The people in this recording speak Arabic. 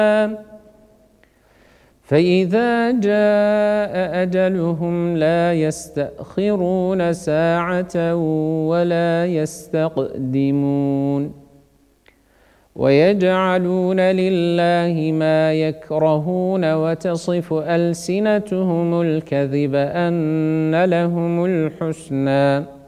فإذا جاء أجلهم لا يستأخرون ساعة ولا يستقدمون ويجعلون لله ما يكرهون وتصف ألسنتهم الكذب أن لهم الحسنى